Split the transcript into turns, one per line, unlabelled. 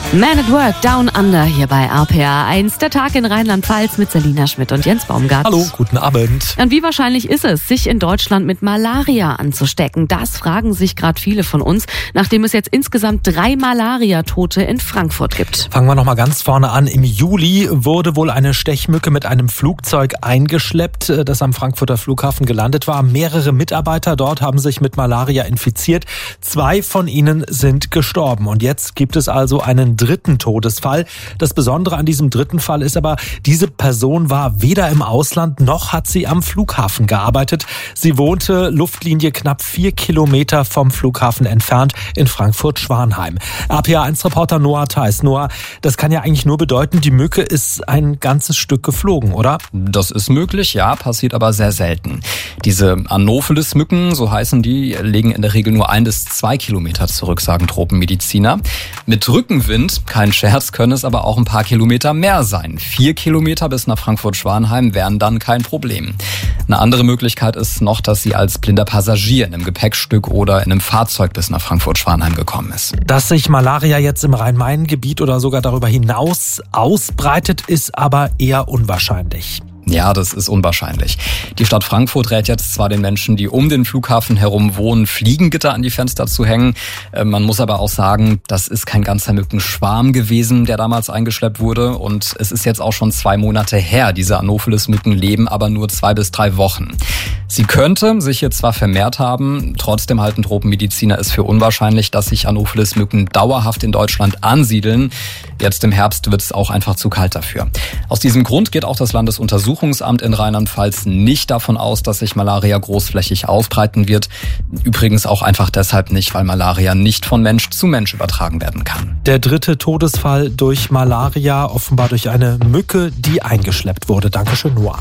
Man at Work, Down Under hier bei RPA 1. Der Tag in Rheinland-Pfalz mit Selina Schmidt und Jens Baumgart.
Hallo, guten Abend.
Und wie wahrscheinlich ist es, sich in Deutschland mit Malaria anzustecken? Das fragen sich gerade viele von uns, nachdem es jetzt insgesamt 3 Malaria-Tote in Frankfurt gibt.
Fangen wir noch mal ganz vorne an. Im Juli wurde wohl eine Stechmücke mit einem Flugzeug eingeschleppt, das am Frankfurter Flughafen gelandet war. Mehrere Mitarbeiter dort haben sich mit Malaria infiziert. 2 von ihnen sind gestorben. Und jetzt gibt es also einen dritten Todesfall. Das Besondere an diesem dritten Fall ist aber, diese Person war weder im Ausland noch hat sie am Flughafen gearbeitet. Sie wohnte Luftlinie knapp 4 Kilometer vom Flughafen entfernt in Frankfurt-Schwanheim. RPA1-Reporter Noah Theis. Noah, das kann ja eigentlich nur bedeuten, die Mücke ist ein ganzes Stück geflogen, oder?
Das ist möglich, ja, passiert aber sehr selten. Diese Anopheles-Mücken, so heißen die, legen in der Regel nur 1 bis 2 Kilometer zurück, sagen Tropenmediziner. Mit Rückenwind, kein Scherz, können es aber auch ein paar Kilometer mehr sein. 4 Kilometer bis nach Frankfurt-Schwanheim wären dann kein Problem. Eine andere Möglichkeit ist noch, dass sie als blinder Passagier in einem Gepäckstück oder in einem Fahrzeug bis nach Frankfurt-Schwanheim gekommen ist.
Dass sich Malaria jetzt im Rhein-Main-Gebiet oder sogar darüber hinaus ausbreitet, ist aber eher unwahrscheinlich.
Ja, das ist unwahrscheinlich. Die Stadt Frankfurt rät jetzt zwar den Menschen, die um den Flughafen herum wohnen, Fliegengitter an die Fenster zu hängen. Man muss aber auch sagen, das ist kein ganzer Mückenschwarm gewesen, der damals eingeschleppt wurde. Und es ist jetzt auch schon 2 Monate her. Diese Anopheles-Mücken leben aber nur 2 bis 3 Wochen. Sie könnte sich jetzt zwar vermehrt haben, trotzdem halten Tropenmediziner es für unwahrscheinlich, dass sich Anopheles-Mücken dauerhaft in Deutschland ansiedeln. Jetzt im Herbst wird es auch einfach zu kalt dafür. Aus diesem Grund geht auch das Landesuntersuchungsamt in Rheinland-Pfalz nicht davon aus, dass sich Malaria großflächig ausbreiten wird. Übrigens auch einfach deshalb nicht, weil Malaria nicht von Mensch zu Mensch übertragen werden kann.
Der dritte Todesfall durch Malaria, offenbar durch eine Mücke, die eingeschleppt wurde. Dankeschön, Noah.